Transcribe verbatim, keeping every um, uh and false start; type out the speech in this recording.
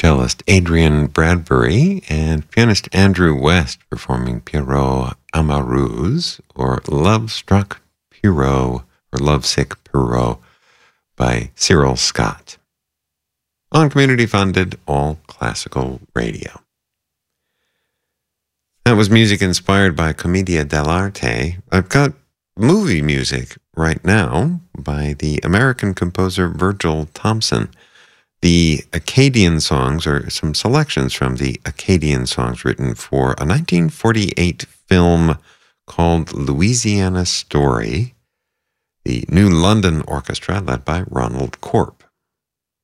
cellist Adrian Bradbury and pianist Andrew West performing Pierrot Amoureuse, or Love Struck Pierrot, or Lovesick Pierrot by Cyril Scott. On community-funded, all classical radio. That was music inspired by Commedia dell'arte. I've got movie music right now by the American composer Virgil Thomson. The Acadian songs are some selections from the Acadian songs written for a nineteen forty-eight film called Louisiana Story, the New London Orchestra led by Ronald Corp.